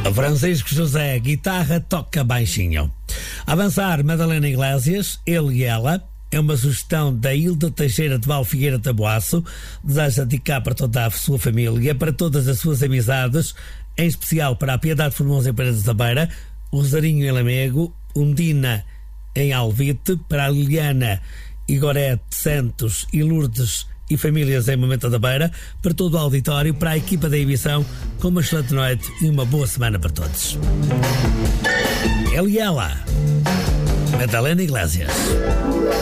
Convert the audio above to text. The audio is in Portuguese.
Francisco José, guitarra, toca baixinho. Avançar, Madalena Iglesias, ele e ela. É uma sugestão da Hilda Teixeira de Valfigueira Taboaço. Deseja dedicar para toda a sua família, para todas as suas amizades, em especial para a Piedade Formosa em Paredes da Beira, o Rosarinho em Lamego, Undina em Alvite, para a Liliana Igorete Santos e Lourdes e famílias em Momento da Beira, para todo o auditório, para a equipa da emissão, com uma excelente noite e uma boa semana para todos. Ele e ela, Madalena Iglesias.